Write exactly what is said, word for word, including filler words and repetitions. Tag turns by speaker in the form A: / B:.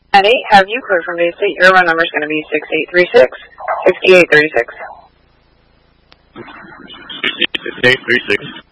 A: At eight, have you cleared from Bay State? Your run number is going to be six eight three six, six eight three six.
B: six eight three six.